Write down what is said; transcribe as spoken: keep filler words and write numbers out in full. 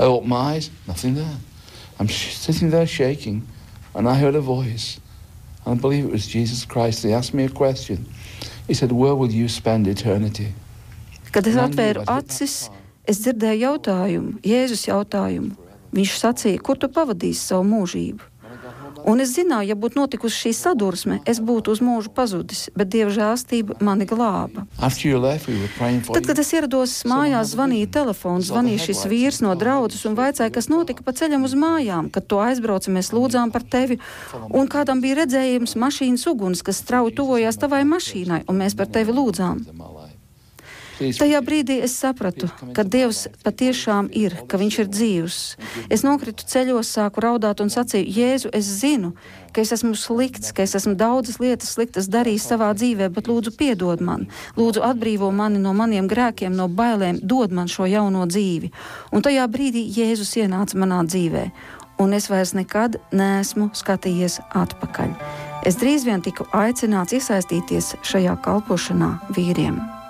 I opened my eyes, nothing there. I'm sh- sitting there shaking, and I heard a voice. And I believe it was Jesus Christ. He asked me a question. He said, where will you spend eternity? Kad es atvēru acis, es dzirdēju jautājumu, Jēzus jautājumu. Viņš sacīja, kur tu pavadīsi savu mūžību? Un es zināju, ja būtu notikusi šī sadursme, es būtu uz mūžu pazudis, bet Dieva žēlstība mani glāba. Tad, kad es ierados mājās, zvanīja telefons, zvanīja šis vīrs no draudzes un vaicāja, kas notika pa ceļam uz mājām. Kad to aizbrauca, mēs lūdzām par tevi, un kādam bija redzējums mašīnas uguns, kas strauji tuvojās tavai mašīnai, un mēs par tevi lūdzām. Tajā brīdī es sapratu, ka Dievs patiešām ir, ka Viņš ir dzīvs. Es nokritu ceļos, sāku raudāt un sacīju, Jēzu, es zinu, ka es esmu slikts, ka es esmu daudzas lietas sliktas darījis savā dzīvē, bet lūdzu piedod man, lūdzu atbrīvo mani no maniem grēkiem, no bailēm, dod man šo jauno dzīvi. Un tajā brīdī Jēzus ienāca manā dzīvē, un es vairs nekad neesmu skatījies atpakaļ. Es drīz vien tiku aicināts iesaistīties šajā kalpošanā vīriem.